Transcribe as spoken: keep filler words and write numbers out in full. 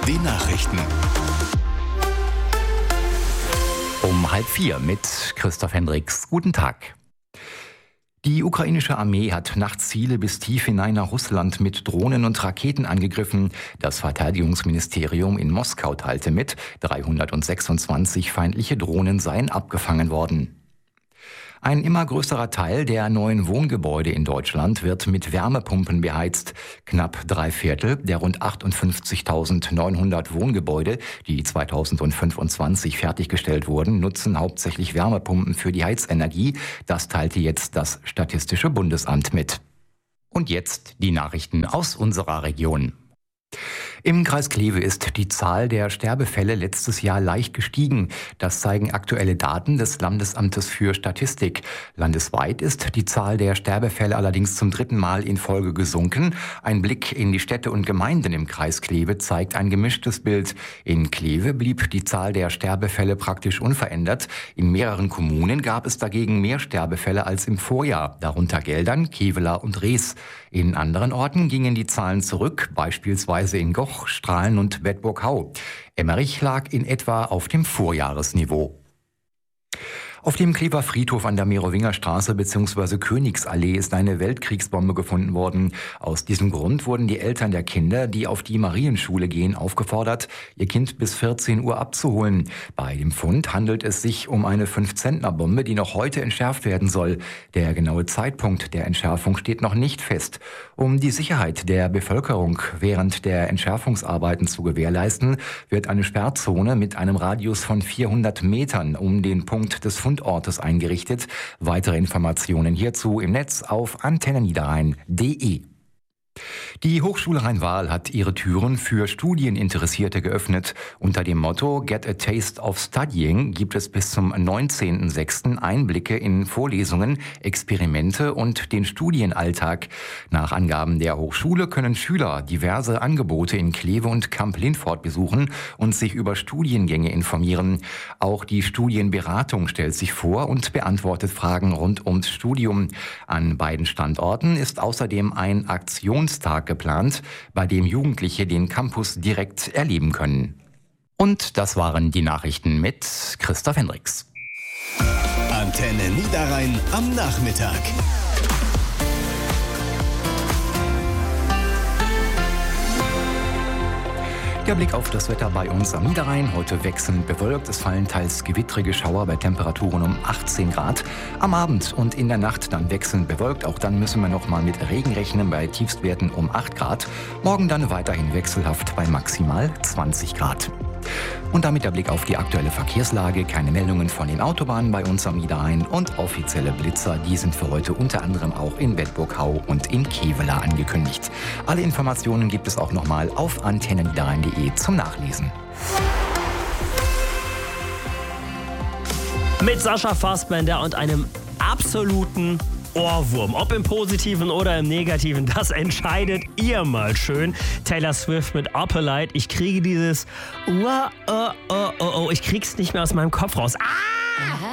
Die Nachrichten. Um halb vier mit Christoph Hendricks. Guten Tag. Die ukrainische Armee hat nachts Ziele bis tief hinein nach Russland mit Drohnen und Raketen angegriffen. Das Verteidigungsministerium in Moskau teilte mit, dreihundertsechsundzwanzig feindliche Drohnen seien abgefangen worden. Ein immer größerer Teil der neuen Wohngebäude in Deutschland wird mit Wärmepumpen beheizt. Knapp drei Viertel der rund achtundfünfzigtausendneunhundert Wohngebäude, die zweitausendfünfundzwanzig fertiggestellt wurden, nutzen hauptsächlich Wärmepumpen für die Heizenergie. Das teilte jetzt das Statistische Bundesamt mit. Und jetzt die Nachrichten aus unserer Region. Im Kreis Kleve ist die Zahl der Sterbefälle letztes Jahr leicht gestiegen. Das zeigen aktuelle Daten des Landesamtes für Statistik. Landesweit ist die Zahl der Sterbefälle allerdings zum dritten Mal in Folge gesunken. Ein Blick in die Städte und Gemeinden im Kreis Kleve zeigt ein gemischtes Bild. In Kleve blieb die Zahl der Sterbefälle praktisch unverändert. In mehreren Kommunen gab es dagegen mehr Sterbefälle als im Vorjahr, darunter Geldern, Kevela und Rees. In anderen Orten gingen die Zahlen zurück, beispielsweise in Goch, Strahlen und Bedburg-Hau. Emmerich lag in etwa auf dem Vorjahresniveau. Auf dem Klever Friedhof an der Merowingerstraße bzw. Königsallee ist eine Weltkriegsbombe gefunden worden. Aus diesem Grund wurden die Eltern der Kinder, die auf die Marienschule gehen, aufgefordert, ihr Kind bis vierzehn Uhr abzuholen. Bei dem Fund handelt es sich um eine fünf-Zentner-Bombe, die noch heute entschärft werden soll. Der genaue Zeitpunkt der Entschärfung steht noch nicht fest. Um die Sicherheit der Bevölkerung während der Entschärfungsarbeiten zu gewährleisten, wird eine Sperrzone mit einem Radius von vierhundert Metern um den Punkt des Fundes Ortes eingerichtet. Weitere Informationen hierzu im Netz auf antenneniederrhein punkt de. Die Hochschule Rhein-Waal hat ihre Türen für Studieninteressierte geöffnet. Unter dem Motto Get a Taste of Studying gibt es bis zum neunzehnten sechsten Einblicke in Vorlesungen, Experimente und den Studienalltag. Nach Angaben der Hochschule können Schüler diverse Angebote in Kleve und Kamp-Lindfort besuchen und sich über Studiengänge informieren. Auch die Studienberatung stellt sich vor und beantwortet Fragen rund ums Studium. An beiden Standorten ist außerdem ein Aktionstag geplant, bei dem Jugendliche den Campus direkt erleben können. Und das waren die Nachrichten mit Christoph Hendricks. Antenne Niederrhein am Nachmittag. Der Blick auf das Wetter bei uns am Niederrhein. Heute wechselnd bewölkt. Es fallen teils gewittrige Schauer bei Temperaturen um achtzehn Grad. Am Abend und in der Nacht dann wechselnd bewölkt. Auch dann müssen wir noch mal mit Regen rechnen bei Tiefstwerten um acht Grad. Morgen dann weiterhin wechselhaft bei maximal zwanzig Grad. Und damit der Blick auf die aktuelle Verkehrslage. Keine Meldungen von den Autobahnen bei uns am Niederrhein und offizielle Blitzer, die sind für heute unter anderem auch in Bedburg-Hau und in Kevela angekündigt. Alle Informationen gibt es auch nochmal auf antenneniederrhein punkt de zum Nachlesen. Mit Sascha Fassbender und einem absoluten Ohrwurm. Ob im Positiven oder im Negativen, das entscheidet ihr mal schön. Taylor Swift mit Opalite. Ich kriege dieses Uah, oh, oh, oh, oh, ich krieg's nicht mehr aus meinem Kopf raus. Ah!